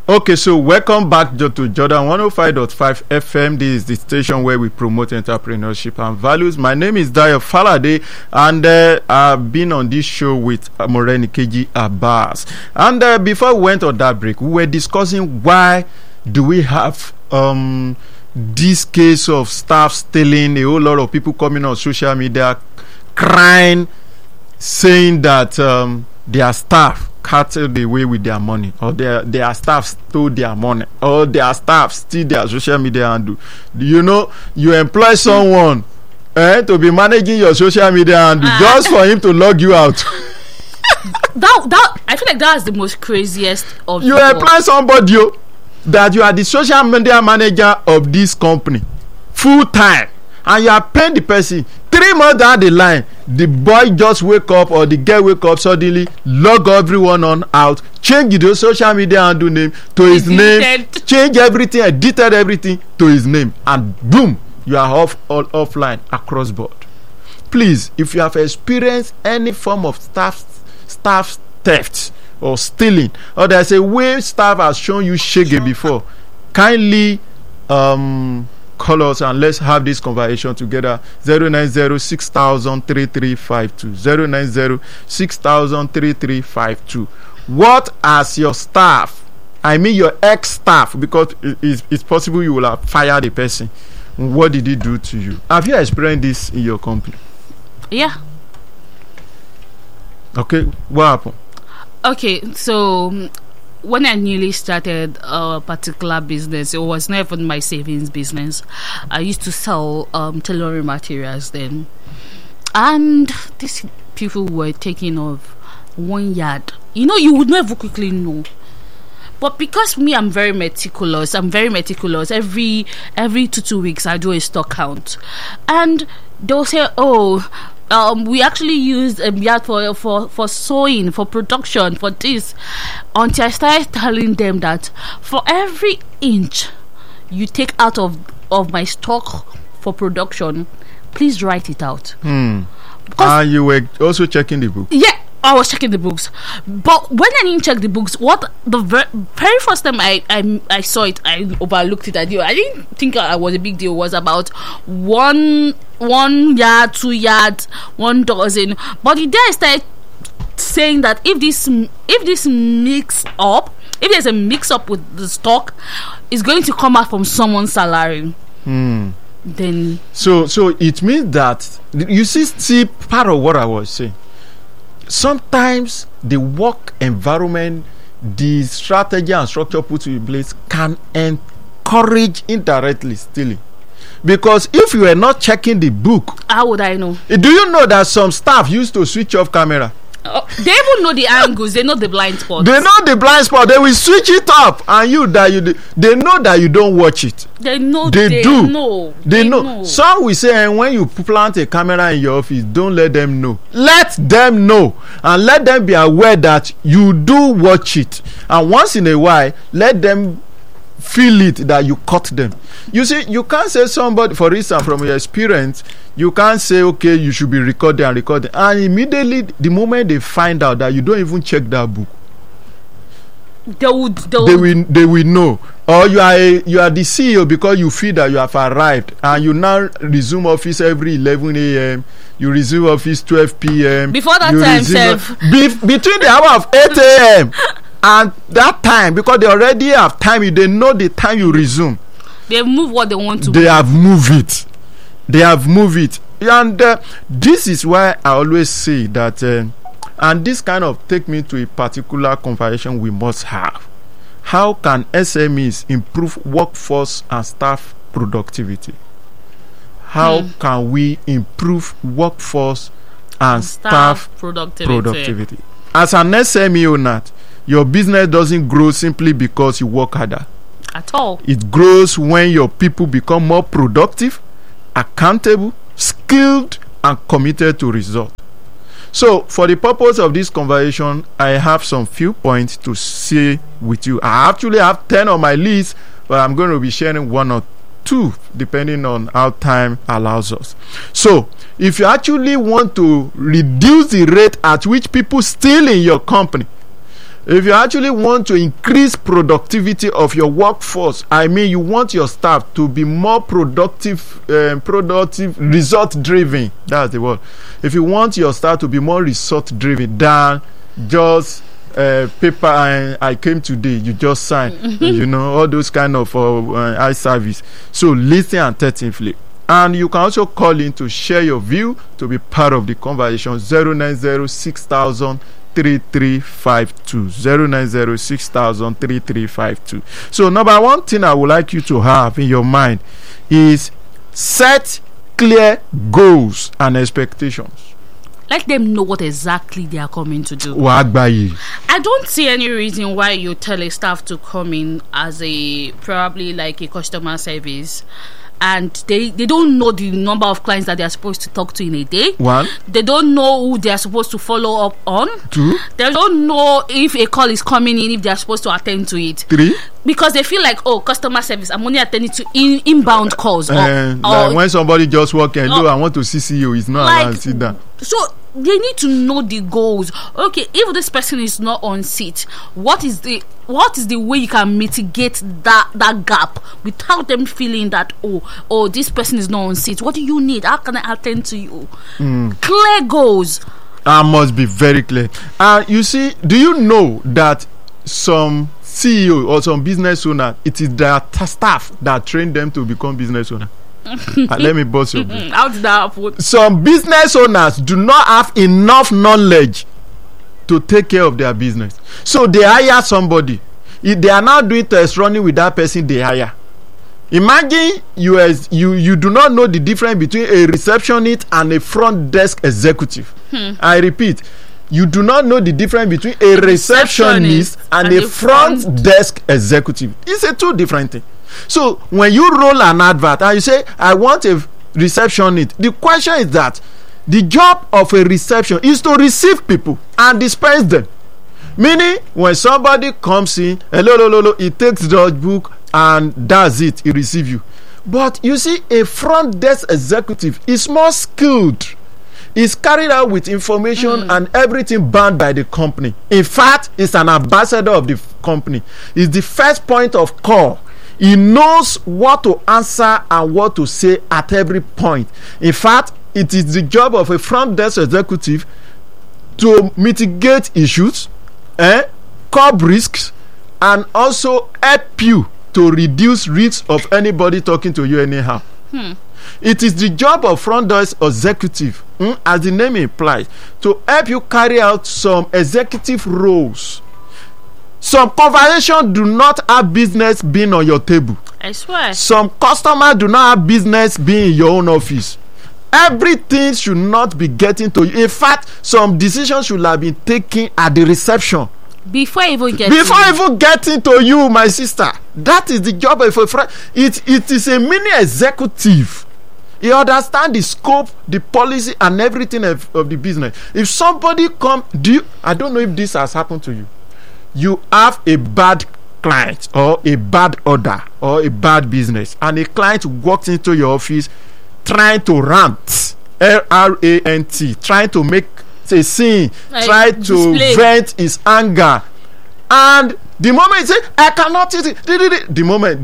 Okay, so welcome back to Jordan 105.5 FM. This is the station where we promote entrepreneurship and values. My name is Dayo Faladay, and I've been on this show with Morenikeji Abbas. And before we went on that break, we were discussing why do we have this case of staff stealing, a whole lot of people coming on social media crying, saying that their staff carted away with their money, or their staff stole their money, or their staff steal their social media handle. You know, you employ someone to be managing your social media handle just for him to log you out. that I feel like that's the most craziest of you people. Employ somebody that you are the social media manager of this company full time, and you are paying the person. 3 months down the line, the boy just wake up, or the girl wake up suddenly, log everyone on out, change the social media handle name to his name, change everything, edited everything to his name, and boom, you are offline across board. Please, if you have experienced any form of staff theft or stealing, or there's a way staff has shown you shege before, kindly call us and let's have this conversation together. 090-6000-3352 090-6000-3352. What as your staff, I mean your ex-staff, because it's possible you will have fired a person, what did he do to you? Have you experienced this in your company? Yeah. Okay, what happened? Okay, so when I newly started a particular business, it was not even my savings business. I used to sell tailoring materials then, and these people were taking off 1 yard. You know, you would never quickly know, but because me, I'm very meticulous. Every 2 weeks I do a stock count, and they'll say, "Oh, we actually used a yard for sewing, for production, for this," until I started telling them that for every inch you take out of my stock for production, please write it out. You were also checking the book? Yeah, I was checking the books, but when I didn't check the books, what the very first time I saw it, I overlooked it. I didn't think it was a big deal. It was about 1 yard, 2 yards, 1 dozen. But the day I started saying that if there's a mix up with the stock, it's going to come out from someone's salary. Then so it means that you see part of what I was saying. Sometimes the work environment, the strategy and structure put in place can encourage indirectly stealing. Because if you are not checking the book, how would I know? Do you know that some staff used to switch off camera? They even know the angles. They know the blind spots. They know the blind spot. They will switch it up, and they know that you don't watch it. They know. They know. Some will say, and when you plant a camera in your office, don't let them know. Let them know, and let them be aware that you do watch it. And once in a while, let them feel it that you caught them. You see, you can't say somebody, for instance, from your experience, you can't say, okay, you should be recording, and immediately the moment they find out that you don't even check that book, they will know. Or you are the CEO because you feel that you have arrived, and you now resume office every 11 a.m. You resume office 12 p.m. Before that time, between the hour of 8 a.m. and that time, because they already have time, they know the time you resume. They move what they want to. They have moved it. And this is why I always say that, and this kind of take me to a particular conversation we must have. How can SMEs improve workforce and staff productivity? How can we improve workforce and staff productivity? As an SME owner, your business doesn't grow simply because you work harder. At all. It grows when your people become more productive, accountable, skilled, and committed to results. So, for the purpose of this conversation, I have some few points to say with you. I actually have 10 on my list, but I'm going to be sharing 1 or 2 depending on how time allows us. So, if you actually want to reduce the rate at which people steal in your company, If you actually want to increase productivity of your workforce, I mean, you want your staff to be more productive, result driven. That's the word. If you want your staff to be more result driven than just paper and I came today, you just sign, all those kind of eye service. So listen attentively. And you can also call in to share your view, to be part of the conversation. 0906000 3352 0906000 So number one thing I would like you to have in your mind is set clear goals and expectations. Let them know what exactly they are coming to do. I don't see any reason why you tell a staff to come in as probably like a customer service, and they don't know the number of clients that they are supposed to talk to in a day. 1. They don't know who they are supposed to follow up on. 2. They don't know if a call is coming in, if they are supposed to attend to it. 3. Because they feel like, customer service, I'm only attending to inbound calls. Like when somebody just walk in, I want to see CEO, it's not allowed, sit down. So they need to know the goals. Okay, if this person is not on seat, what is the way you can mitigate that gap without them feeling that this person is not on seat? What do you need? How can I attend to you? Clear goals. I must be very clear. You see, do you know that some CEO or some business owner, it is their staff that train them to become business owner? Let me bust your brain. How did that happen? Some business owners do not have enough knowledge to take care of their business, so they hire somebody. If they are now doing test running with that person they hire, imagine you do not know the difference between a receptionist and a front desk executive. I repeat, you do not know the difference between a receptionist and a front desk executive. It's a two different thing. So when you roll an advert and you say, I want a receptionist, the question is that the job of a reception is to receive people and dispense them. Meaning, when somebody comes in, hello, he takes the book and that's it, he receives you. But you see, a front desk executive is more skilled. Is carried out with information and everything banned by the company. In fact, it's an ambassador of the company. It's the first point of call. He knows what to answer and what to say at every point. In fact, it is the job of a front desk executive to mitigate issues, curb risks, and also help you to reduce risks of anybody talking to you anyhow. It is the job of front desk executive, as the name implies, to help you carry out some executive roles. Some conversations do not have business being on your table. I swear. Some customers do not have business being in your own office. Everything should not be getting to you. In fact, some decisions should have been taken at the reception. Before even getting to you, my sister. That is the job of a friend. It is a mini executive. He understands the scope, the policy, and everything of the business. If somebody come, I don't know if this has happened to you. You have a bad client or a bad order or a bad business, and a client walks into your office trying to rant, R-A-N-T, trying to make a scene, try to vent his anger, and the moment he say, I cannot eat it, the moment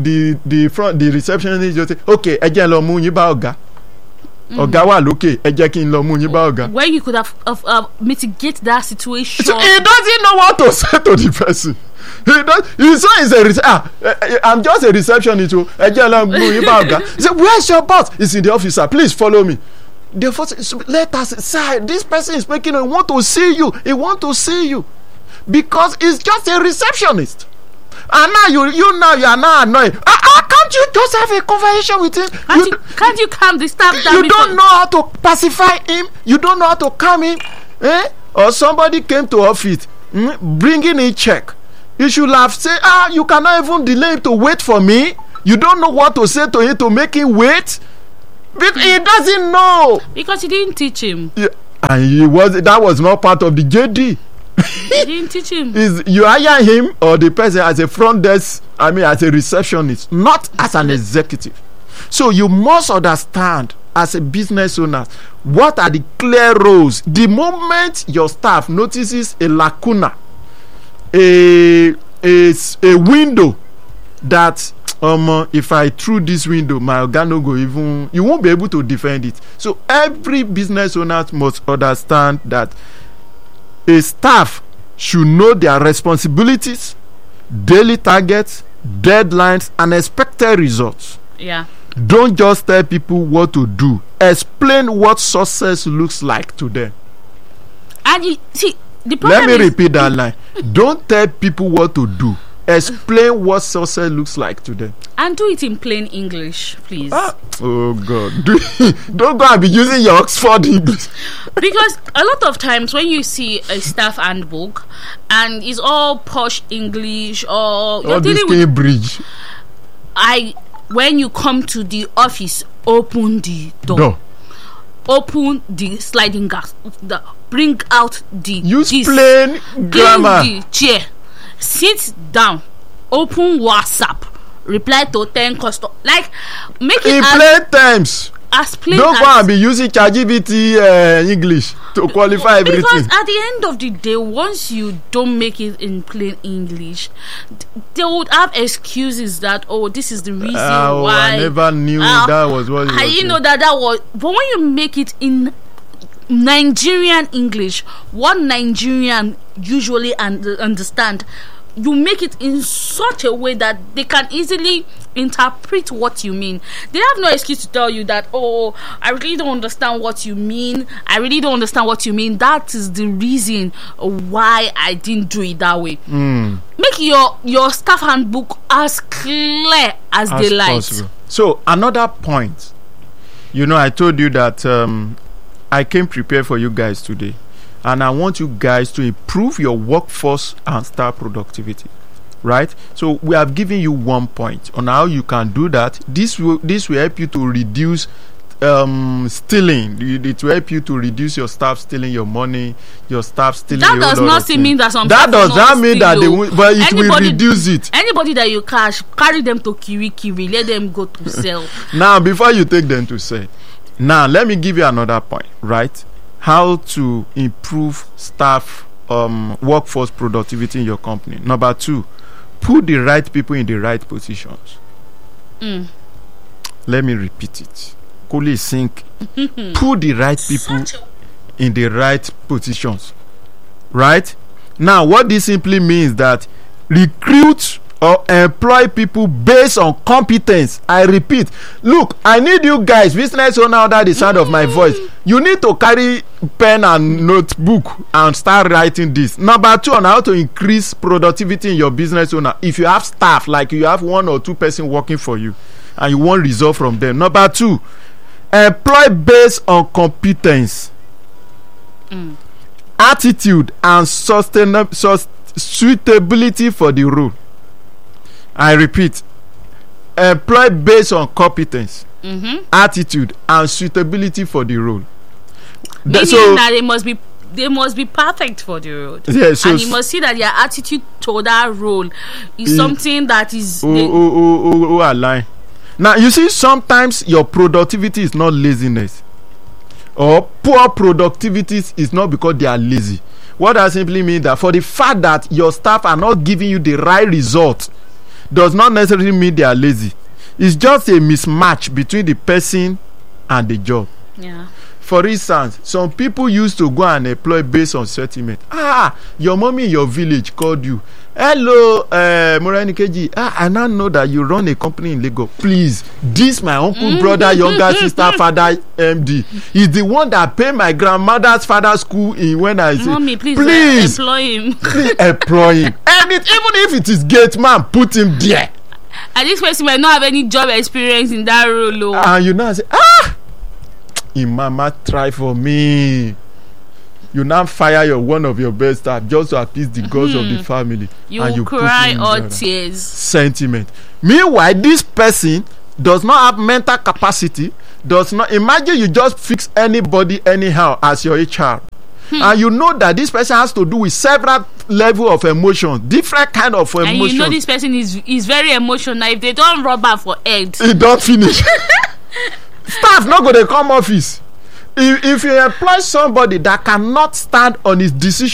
the receptionist just say, okay, ẹ jẹ́ lọ mú yín bá ọ̀gá. Ọ̀gá wà lókè, ẹ jẹ́ kí n lọ mú yín bá ọ̀gá. When you could have mitigate that situation. So he doesn't know what to say to the person. I'm just a receptionist. Ẹ jẹ́ lọ mú yín bá ọ̀gá. He said, where's your boss? He's in the office, sir. Please follow me. The first, let us say, this person is making he want to see you. He want to see you because he's just a receptionist. And now you are now annoyed. Can't you just have a conversation with him? Can't you calm the staff down? You don't know how to pacify him. You don't know how to calm him. Or somebody came to office bringing a check. You should have said, you cannot even delay him to wait for me. You don't know what to say to him to make him wait. Because he doesn't know. Because you didn't teach him. Yeah, and that was not part of the JD. You didn't teach him. You hire him or the person as a front desk, as a receptionist, not as an executive. So you must understand as a business owner, what are the clear roles? The moment your staff notices a lacuna a window that if I through this window, my oga no go even, you won't be able to defend it. So every business owner must understand that a staff should know their responsibilities, daily targets, deadlines, and expected results. Yeah. Don't just tell people what to do. Explain what success looks like to them. And you see, the problem Let me repeat that line. Don't tell people what to do. Explain what success looks like to them. And do it in plain English, please. Oh God. Don't go and be using your Oxford English. Because a lot of times when you see a staff handbook and it's all posh English, or you're All this dealing with, Cambridge. when you come to the office, open the door. Open the sliding glass. Bring out the Use this, plain grammar. clean the chair. Sit down. Open WhatsApp. Reply to 10 customers. Like, make it In plain terms. as plain Don't as. go and be using ChatGPT English to qualify everything. Because at the end of the day, once you don't make it in plain English, they would have excuses that, oh, this is the reason why. I never knew that was what it was. I didn't know that was. But when you make it in Nigerian English, what Nigerian usually understand, you make it in such a way that they can easily interpret what you mean. They have no excuse to tell you that, oh, I really don't understand what you mean. I really don't understand what you mean. That is the reason why I didn't do it that way. Make your staff handbook as clear as daylight. Possible. So another point, I told you that I came prepared for you guys today, and I want you guys to improve your workforce and staff productivity, right? So we have given you 1 point on how you can do that. This will help you to reduce stealing. It will help you to reduce your staff stealing your money, your staff stealing. That does not mean that some that people does not mean steal, that they will, but it will reduce it. Anybody that you catch, carry them to Kiri, let them go to sell. Now, before you take them to sell, now let me give you another point, right? How to improve staff workforce productivity in your company. Number 2, put the right people in the right positions. Let me repeat it. Coolly sync. Put the right people in the right positions. Right? Now, what this simply means that recruit or employ people based on competence. I repeat, look, I need you guys, business owner under the sound of my voice, you need to carry pen and notebook and start writing this. Number 2, on how to increase productivity in your business owner. If you have staff, like you have 1 or 2 person working for you and you want result from them. Number 2, employ based on competence, attitude, and suitability for the role. I repeat, employ based on competence, attitude, and suitability for the role. Meaning that they must be perfect for the role. Yeah, so and you must see that their attitude to that role is something that is align. Now you see, sometimes your productivity is not laziness, or poor productivity is not because they are lazy. What that simply means that for the fact that your staff are not giving you the right result does not necessarily mean they are lazy. It's just a mismatch between the person and the job. Yeah. For instance, some people used to go and employ based on sentiment. Your mommy in your village called you. Hello, Morenikeji. I now know that you run a company in Lagos. Please, this my uncle, brother, younger sister, father, MD. He's the one that paid my grandmother's father's school in when I say, Mommy, please employ him. Please employ him. And even if it is gate man, put him there. And this person might not have any job experience in that role. And you now say, Mama, try for me. You now fire one of your best staff just to appease the gods of the family. You cry all tears. Sentiment. Meanwhile, this person does not have mental capacity. Does not imagine you just fix anybody anyhow as your HR. And you know that this person has to do with several level of emotions, different kind of emotions. And you know this person is very emotional. If they don't rub her for head, it don't finish. Staff not going to come office. If you employ somebody that cannot stand on his decision,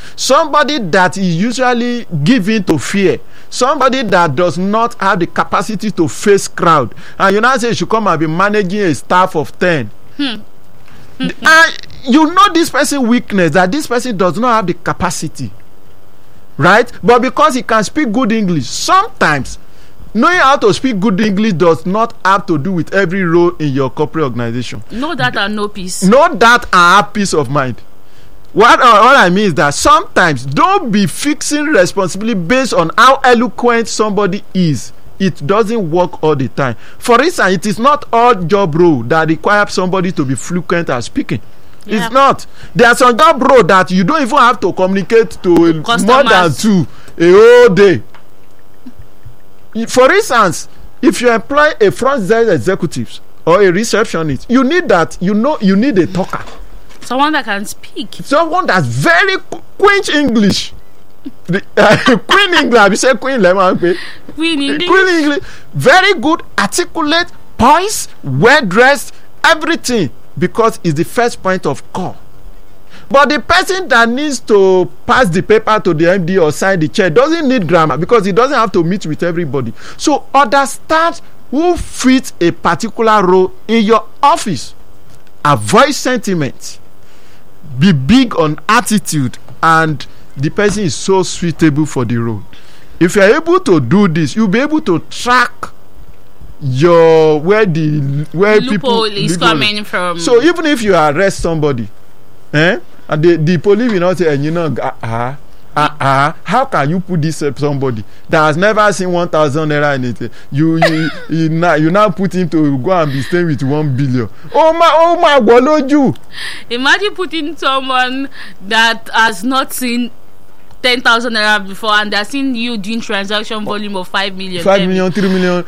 somebody that is usually given to fear, somebody that does not have the capacity to face crowd, and you now say you should come and be managing a staff of 10. And you know this person weakness, that this person does not have the capacity, right? But because he can speak good English, sometimes knowing how to speak good English does not have to do with every role in your corporate organization. Know that and no peace. Know that and have peace of mind. What I mean is that sometimes don't be fixing responsibility based on how eloquent somebody is. It doesn't work all the time. For instance, it is not all job role that require somebody to be fluent at speaking. Yeah. It's not. There are some job role that you don't even have to communicate to more than 2 a whole day. For instance, if you employ a front desk executive or a receptionist, you need that. You need a talker. Someone that can speak. Someone that's very Queen's English. Queen English. You say Queen Lemon. Queen English. Queen English. Very good, articulate, poised, well dressed, everything, because it's the first point of call. But the person that needs to pass the paper to the MD or sign the check doesn't need grammar, because he doesn't have to meet with everybody. So understand who fits a particular role in your office. Avoid sentiment. Be big on attitude, and the person is so suitable for the role. If you are able to do this, you'll be able to track where people is coming from. So even if you arrest somebody, and the police will not say, how can you put this somebody that has never seen 1,000 naira in it? You now put him to go and be staying with 1 billion. Oh my God, imagine putting someone that has not seen 10,000 naira before, and they're seeing you doing transaction volume of 5 million. 5 million, 3 million.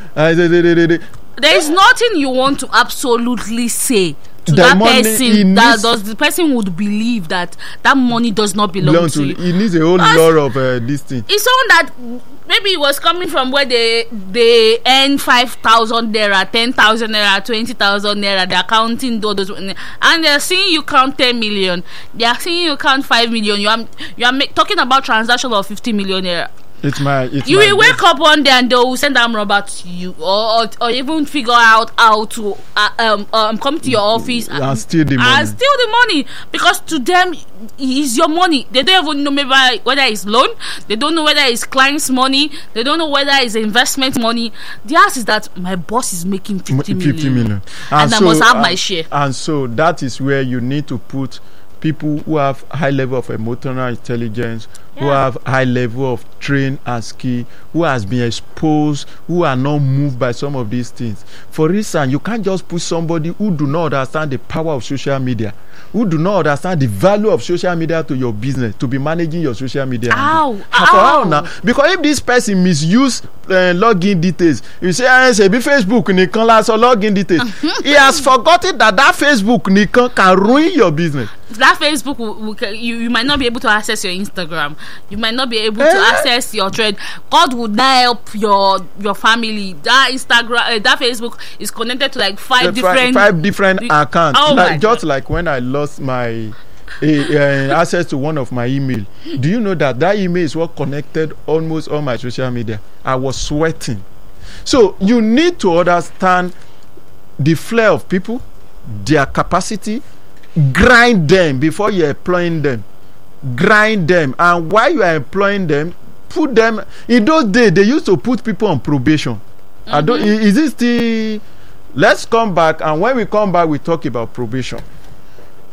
There is nothing you want to absolutely say to that person the person would believe that money does not belong to you. He needs a whole lot of this thing. It's someone that maybe it was coming from where they earn 5,000 naira, 10,000 naira, 20,000 naira. They're counting those, and they're seeing you count 10 million. They are seeing you count 5 million. You are talking about transaction of 50 million naira. You will wake up one day and they will send arm robber to you, or even figure out how to come to your office and steal the money. Because to them it's your money. They don't even know maybe whether it's loan. They don't know whether it's client's money. They don't know whether it's investment money. The ask is that my boss is making 50 million. And I must have my share. And so that is where you need to put people who have high level of emotional intelligence, who have high level of train and skill, who has been exposed, who are not moved by some of these things. For instance, you can't just put somebody who do not understand the power of social media, who do not understand the value of social media to your business, to be managing your social media. Now, because if this person misuse login details, you say be Facebook nikan la so login details. He has forgotten that Facebook nikan can ruin your business. That Facebook you might not be able to access your Instagram. You might not be able to access your trade. God would not help your family. That Instagram, that Facebook is connected to like five different accounts. Just like when I lost my access to one of my email. Do you know that email is what connected almost all my social media? I was sweating. So you need to understand the flair of people, their capacity. Grind them before you're employing them. Grind them, and while you are employing them, put them. In those days, they used to put people on probation. Is this the? Let's come back, and when we come back, we talk about probation.